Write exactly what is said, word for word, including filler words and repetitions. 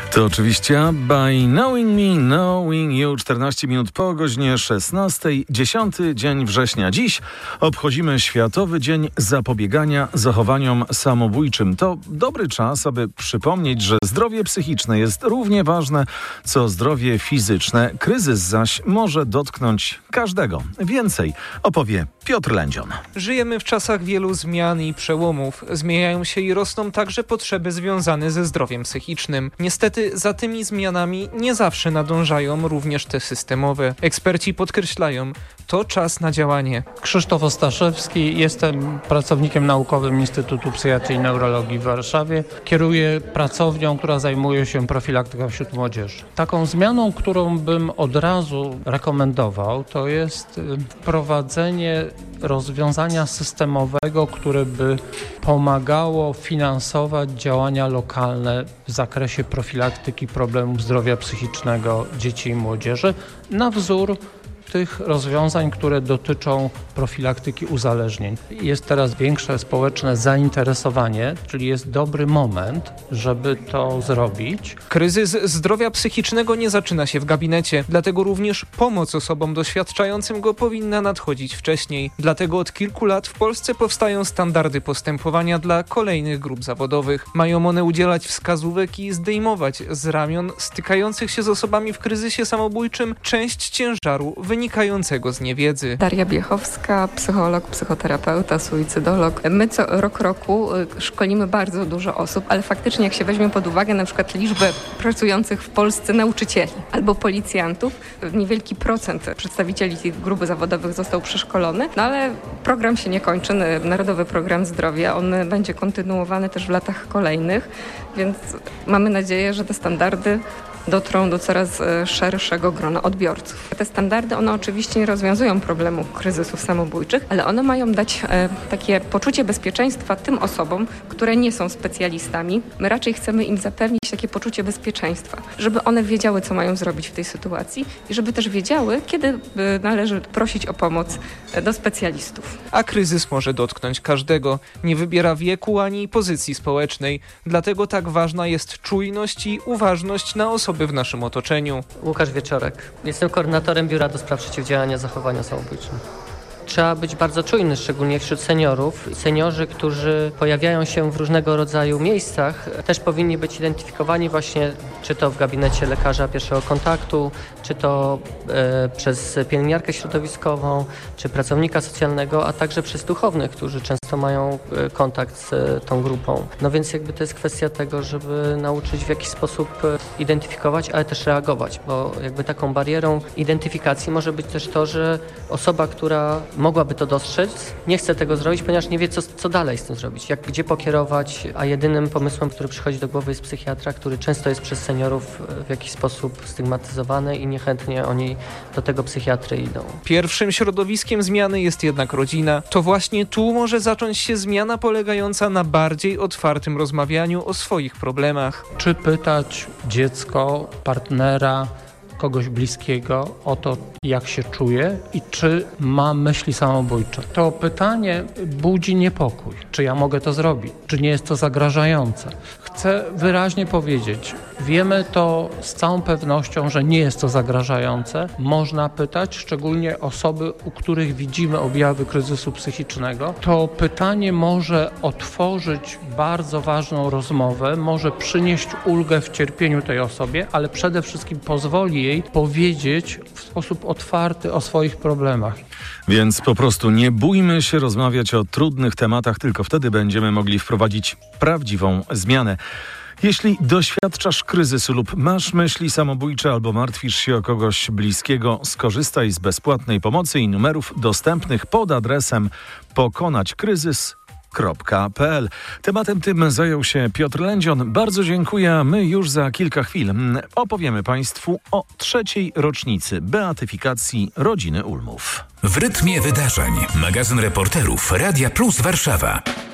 To oczywiście By Knowing Me, Knowing You. czternaście minut po godzinie szesnastej, dziesiąty dzień września. Dziś obchodzimy Światowy Dzień Zapobiegania Zachowaniom Samobójczym. To dobry czas, aby przypomnieć, że zdrowie psychiczne jest równie ważne, co zdrowie fizyczne. Kryzys zaś może dotknąć każdego. Więcej opowie Piotr Lędzion. Żyjemy w czasach wielu zmian i przełomów. Zmieniają się i rosną także potrzeby związane ze zdrowiem psychicznym. Niestety za tymi zmianami nie zawsze nadążają również te systemowe. Eksperci podkreślają, to czas na działanie. Krzysztof Ostaszewski, jestem pracownikiem naukowym Instytutu Psychiatrii i Neurologii w Warszawie. Kieruję pracownią, która zajmuje się profilaktyką wśród młodzieży. Taką zmianą, którą bym od razu rekomendował, to jest wprowadzenie rozwiązania systemowego, które by pomagało finansować działania lokalne w zakresie profilaktyki problemów zdrowia psychicznego dzieci i młodzieży na wzór tych rozwiązań, które dotyczą profilaktyki uzależnień. Jest teraz większe społeczne zainteresowanie, czyli jest dobry moment, żeby to zrobić. Kryzys zdrowia psychicznego nie zaczyna się w gabinecie, dlatego również pomoc osobom doświadczającym go powinna nadchodzić wcześniej. Dlatego od kilku lat w Polsce powstają standardy postępowania dla kolejnych grup zawodowych. Mają one udzielać wskazówek i zdejmować z ramion stykających się z osobami w kryzysie samobójczym część ciężaru wynikającego z niewiedzy. Daria Biechowska, psycholog, psychoterapeuta, suicydolog. My co rok roku szkolimy bardzo dużo osób, ale faktycznie jak się weźmie pod uwagę na przykład liczbę pracujących w Polsce nauczycieli albo policjantów, niewielki procent przedstawicieli tych grup zawodowych został przeszkolony, no ale program się nie kończy, Narodowy Program Zdrowia, on będzie kontynuowany też w latach kolejnych, więc mamy nadzieję, że te standardy dotrą do coraz szerszego grona odbiorców. Te standardy, one oczywiście nie rozwiązują problemu kryzysów samobójczych, ale one mają dać e, takie poczucie bezpieczeństwa tym osobom, które nie są specjalistami. My raczej chcemy im zapewnić takie poczucie bezpieczeństwa, żeby one wiedziały, co mają zrobić w tej sytuacji i żeby też wiedziały, kiedy e, należy prosić o pomoc e, do specjalistów. A kryzys może dotknąć każdego. Nie wybiera wieku ani pozycji społecznej. Dlatego tak ważna jest czujność i uważność na osoby w naszym otoczeniu. Łukasz Wieczorek. Jestem koordynatorem Biura do Spraw Przeciwdziałania Zachowaniom Samobójczym. Trzeba być bardzo czujny, szczególnie wśród seniorów. Seniorzy, którzy pojawiają się w różnego rodzaju miejscach, też powinni być identyfikowani właśnie, czy to w gabinecie lekarza pierwszego kontaktu, czy to e, przez pielęgniarkę środowiskową, czy pracownika socjalnego, a także przez duchownych, którzy często mają e, kontakt z e, tą grupą. No więc jakby to jest kwestia tego, żeby nauczyć w jakiś sposób e, identyfikować, ale też reagować, bo jakby taką barierą identyfikacji może być też to, że osoba, która mogłaby to dostrzec, nie chce tego zrobić, ponieważ nie wie, co, co dalej z tym zrobić, jak, gdzie pokierować, a jedynym pomysłem, który przychodzi do głowy, jest psychiatra, który często jest przez seniorów w jakiś sposób stygmatyzowany i niechętnie oni do tego psychiatry idą. Pierwszym środowiskiem zmiany jest jednak rodzina. To właśnie tu może zacząć się zmiana polegająca na bardziej otwartym rozmawianiu o swoich problemach. Czy pytać dziecko, partnera, kogoś bliskiego o to, jak się czuje i czy ma myśli samobójcze. To pytanie budzi niepokój. Czy ja mogę to zrobić? Czy nie jest to zagrażające? Chcę wyraźnie powiedzieć, wiemy to z całą pewnością, że nie jest to zagrażające. Można pytać, szczególnie osoby, u których widzimy objawy kryzysu psychicznego. To pytanie może otworzyć bardzo ważną rozmowę, może przynieść ulgę w cierpieniu tej osobie, ale przede wszystkim pozwoli jej powiedzieć w sposób otwarty o swoich problemach. Więc po prostu nie bójmy się rozmawiać o trudnych tematach, tylko wtedy będziemy mogli wprowadzić prawdziwą zmianę. Jeśli doświadczasz kryzysu lub masz myśli samobójcze albo martwisz się o kogoś bliskiego, skorzystaj z bezpłatnej pomocy i numerów dostępnych pod adresem pokonać kryzys kropka p l. Tematem tym zajął się Piotr Lędzion. Bardzo dziękuję, a my już za kilka chwil opowiemy Państwu o trzeciej rocznicy beatyfikacji rodziny Ulmów. W rytmie wydarzeń. Magazyn reporterów Radia Plus Warszawa.